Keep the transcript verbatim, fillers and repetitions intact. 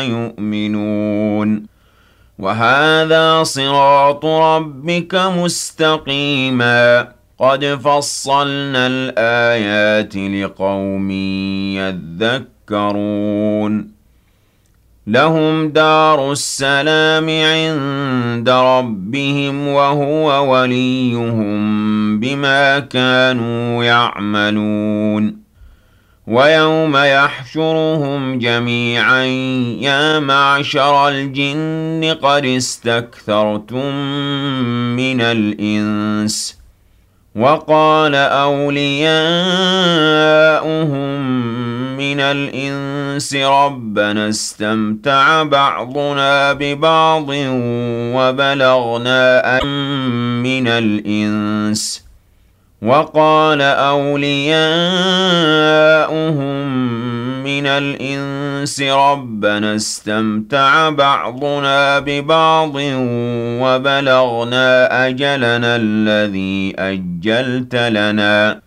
يؤمنون وهذا صراط ربك مستقيما قد فصلنا الآيات لقوم يذكرون لهم دار السلام عند ربهم وهو وليهم بما كانوا يعملون ويوم يحشرهم جميعا يا معشر الجن قد استكثرتم من الإنس وقال أولياؤهم من الإنس ربنا استمتع بعضنا ببعض وبلغنا أن من الإنس وقال أولياؤهم من الإنس ربنا استمتع بعضنا ببعض وبلغنا أجلنا الذي أجلت لنا